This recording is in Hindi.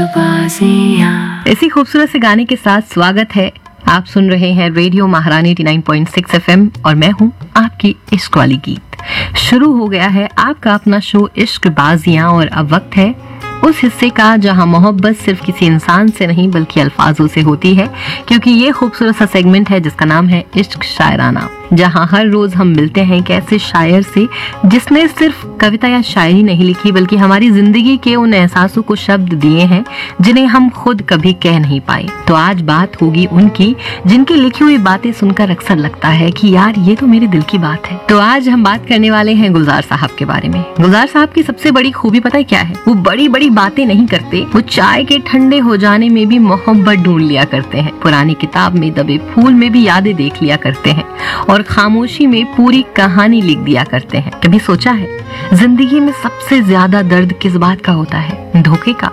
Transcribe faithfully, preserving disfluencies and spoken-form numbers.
इसी खूबसूरत से गाने के साथ स्वागत है। आप सुन रहे हैं रेडियो महारानी नवासी पॉइंट छह एफएम और मैं हूं आपकी इश्क वाली गीत। शुरू हो गया है आपका अपना शो इश्क बाजियां और अब वक्त है उस हिस्से का जहां मोहब्बत सिर्फ किसी इंसान से नहीं बल्कि अल्फाजों से होती है, क्योंकि ये खूबसूरत सा सेगमेंट है जिसका नाम है इश्क शायराना, जहां हर रोज हम मिलते हैं एक ऐसे शायर से जिसने सिर्फ कविता या शायरी नहीं लिखी बल्कि हमारी जिंदगी के उन एहसासों को शब्द दिए हैं जिन्हें हम खुद कभी कह नहीं पाए। तो आज बात होगी उनकी जिनकी लिखी हुई बातें सुनकर अक्सर लगता है कि यार ये तो मेरे दिल की बात है। तो आज हम बात करने वाले हैं गुलजार साहब के बारे में। गुलजार साहब की सबसे बड़ी खूबी पता है क्या है? वो बड़ी बड़ी बातें नहीं करते, वो चाय के ठंडे हो जाने में भी मोहब्बत ढूंढ लिया करते हैं, पुरानी किताब में दबे फूल में भी यादें देख लिया करते हैं और खामोशी में पूरी कहानी लिख दिया करते हैं। कभी सोचा है जिंदगी में सबसे ज्यादा दर्द किस बात का होता है? धोखे का।